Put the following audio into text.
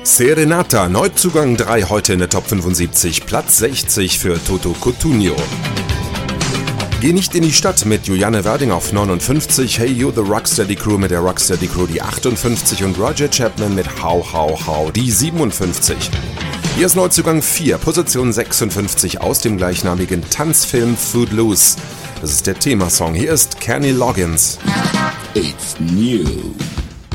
Serenata, Neuzugang 3 heute in der Top 75, Platz 60 für Toto Cutugno. Geh nicht in die Stadt mit Juliane Werding auf 59, Hey You, The Rocksteady Crew mit der Rocksteady Crew die 58 und Roger Chapman mit How How How die 57. Hier ist Neuzugang 4, Position 56 aus dem gleichnamigen Tanzfilm Footloose. Das ist der Themasong. Hier ist Kenny Loggins. It's new.